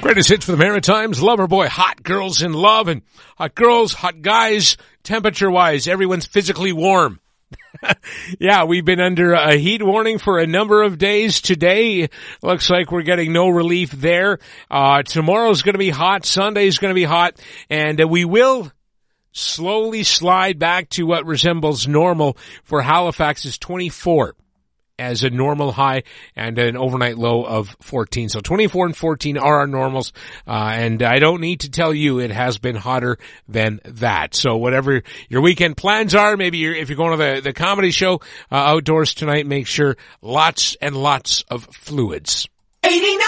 Greatest hits for the Maritimes, Loverboy, hot girls in love, and hot girls, hot guys, temperature-wise, everyone's physically warm. Yeah, we've been under a heat warning for a number of days. Today, looks like we're getting no relief there. Tomorrow's going to be hot, Sunday's going to be hot, and we will slowly slide back to what resembles normal for Halifax is 24. As a normal high and an overnight low of 14. So 24 and 14 are our normals. And I don't need to tell you it has been hotter than that. So whatever your weekend plans are, maybe if you're going to the comedy show, outdoors tonight, make sure lots and lots of fluids. 89